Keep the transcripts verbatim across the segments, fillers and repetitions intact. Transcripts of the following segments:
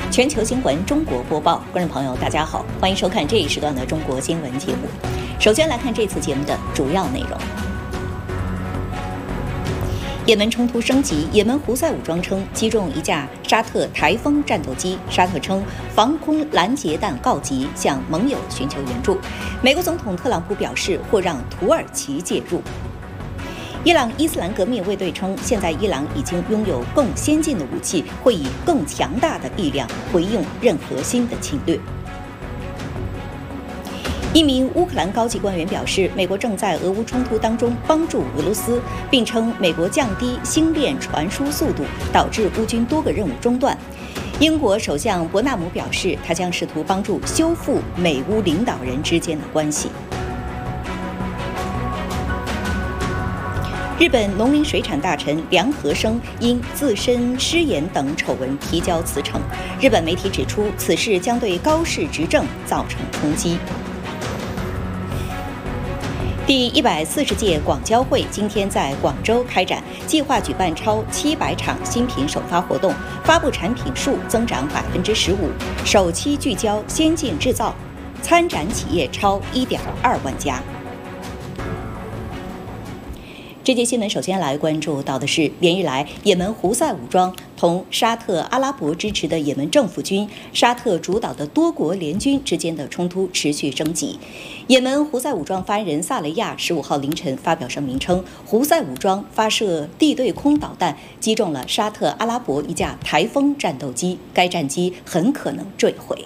全球新闻中国播报，观众朋友大家好，欢迎收看这一时段的中国新闻节目。首先来看这次节目的主要内容。也门冲突升级，也门胡塞武装称击中一架沙特台风战斗机，沙特称防空拦截弹告急，向盟友寻求援助。美国总统特朗普表示或让土耳其介入。伊朗伊斯兰革命卫队称，现在伊朗已经拥有更先进的武器，会以更强大的力量回应任何新的侵略。一名乌克兰高级官员表示，美国正在俄乌冲突当中帮助俄罗斯，并称美国降低星链传输速度，导致乌军多个任务中断。英国首相伯纳姆表示，他将试图帮助修复美乌领导人之间的关系。日本农林水产大臣梁和生因自身失言等丑闻提交辞呈。日本媒体指出，此事将对高市执政造成冲击。第一百四十届广交会今天在广州开展，计划举办超七百场新品首发活动，发布产品数增长百分之十五，首期聚焦先进制造，参展企业超一点二万家。这节新闻首先来关注到的是，连日来，也门胡塞武装同沙特阿拉伯支持的也门政府军、沙特主导的多国联军之间的冲突持续升级。也门胡塞武装发言人萨雷亚十五号凌晨发表声明称，胡塞武装发射地对空导弹击中了沙特阿拉伯一架台风战斗机，该战机很可能坠毁。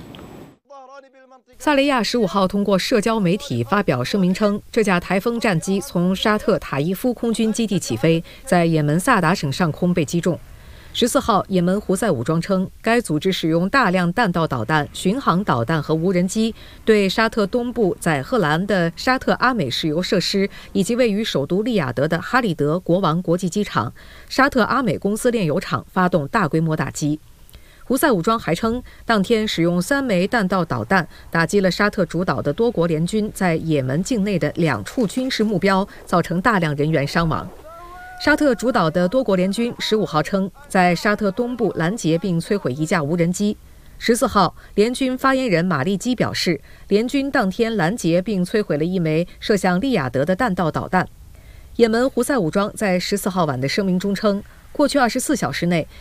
萨雷亚十五号通过社交媒体发表声明称，这架台风战机从沙特塔伊夫空军基地起飞，在也门萨达省上空被击中。十四号，也门胡塞武装称，该组织使用大量弹道导弹、巡航导弹和无人机，对沙特东部载赫兰的沙特阿美石油设施以及位于首都利雅得的哈里德国王国际机场、沙特阿美公司炼油厂发动大规模打击。胡塞武装还称，当天使用三枚弹道导弹打击了沙特主导的多国联军在也门境内的两处军事目标，造成大量人员伤亡。沙特主导的多国联军十五号称，在沙特东部拦截并摧毁一架无人机。十四号，联军发言人马利基表示，联军当天拦截并摧毁了一枚射向利雅得的弹道导弹。也门胡塞武装在十四号晚的声明中称，过去二十四小时内，